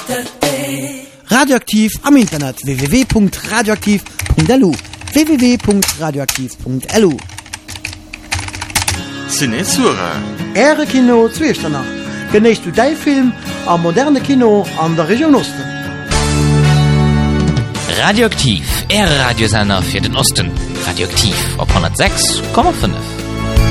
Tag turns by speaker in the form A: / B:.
A: Radioaktiv am Internet www.radioaktiv.lu www.radioaktiv.lu
B: Cinesura
A: Äre Kino Zwiestanach Genecht du dei Film a moderne Kino an der Region Osten.
C: Radioaktiv, Radiosender für den Osten. Radioaktiv auf 106,5.